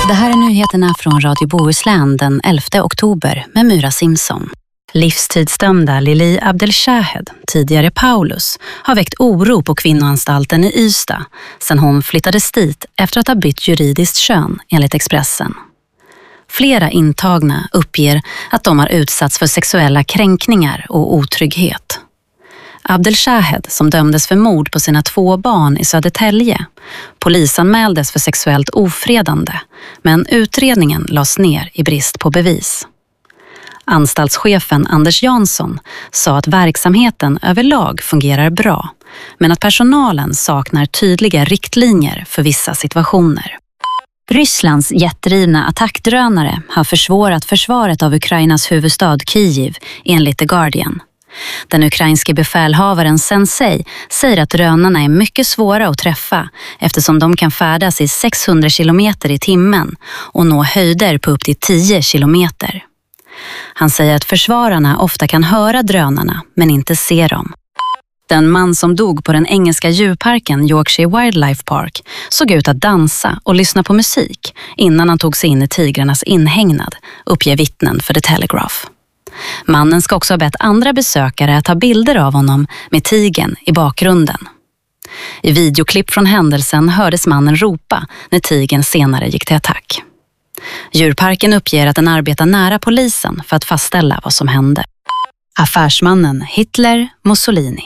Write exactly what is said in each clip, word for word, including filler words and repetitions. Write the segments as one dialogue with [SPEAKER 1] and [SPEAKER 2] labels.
[SPEAKER 1] Det här är nyheterna från Radio Bohuslän den elfte oktober med Myra Simson. Livstidsdömda Lili Abdelshahed, tidigare Paulus, har väckt oro på kvinnoanstalten i Ystad sedan hon flyttades dit efter att ha bytt juridiskt kön, enligt Expressen. Flera intagna uppger att de har utsatts för sexuella kränkningar och otrygghet. Abdelshahed, som dömdes för mord på sina två barn i Södertälje, polisanmäldes för sexuellt ofredande, men utredningen lades ner i brist på bevis. Anstaltschefen Anders Jansson sa att verksamheten överlag fungerar bra, men att personalen saknar tydliga riktlinjer för vissa situationer. Rysslands jetdrivna attackdrönare har försvårat försvaret av Ukrainas huvudstad Kyiv, enligt The Guardian. Den ukrainske befälhavaren Sensei säger att drönarna är mycket svåra att träffa eftersom de kan färdas i sexhundra kilometer i timmen och nå höjder på upp till tio kilometer. Han säger att försvararna ofta kan höra drönarna men inte se dem. Den man som dog på den engelska djurparken Yorkshire Wildlife Park såg ut att dansa och lyssna på musik innan han tog sig in i tigrarnas inhägnad, uppger vittnen för The Telegraph. Mannen ska också ha bett andra besökare att ta bilder av honom med tigern i bakgrunden. I videoklipp från händelsen hördes mannen ropa när tigern senare gick till attack. Djurparken uppger att den arbetar nära polisen för att fastställa vad som hände. Affärsmannen Hitler Mussolini.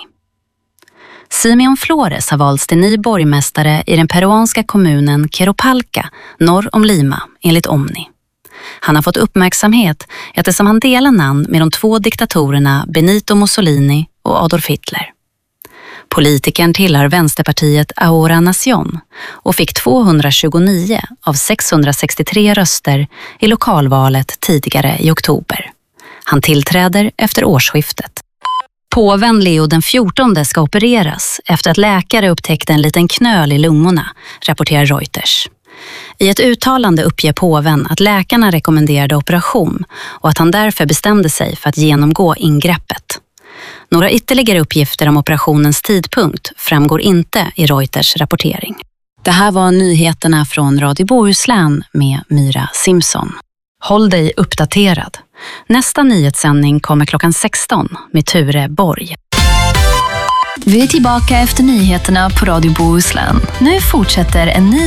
[SPEAKER 1] Simeon Flores har valts till ny borgmästare i den peruanska kommunen Queropalca, norr om Lima, enligt Omni. Han har fått uppmärksamhet eftersom han delar namn med de två diktatorerna Benito Mussolini och Adolf Hitler. Politikern tillhör vänsterpartiet Ahora Nación och fick tvåhundratjugonio av sexhundrasextiotre röster i lokalvalet tidigare i oktober. Han tillträder efter årsskiftet. Påven Leo den fjortonde ska opereras efter att läkare upptäckte en liten knöl i lungorna, rapporterar Reuters. I ett uttalande uppger påven att läkarna rekommenderade operation och att han därför bestämde sig för att genomgå ingreppet. Några ytterligare uppgifter om operationens tidpunkt framgår inte i Reuters rapportering. Det här var nyheterna från Radio Bohuslän med Myra Simson. Håll dig uppdaterad. Nästa nyhetssändning kommer klockan sexton med Ture Borg.
[SPEAKER 2] Vi är tillbaka efter nyheterna på Radio Bohuslän. Nu fortsätter en ny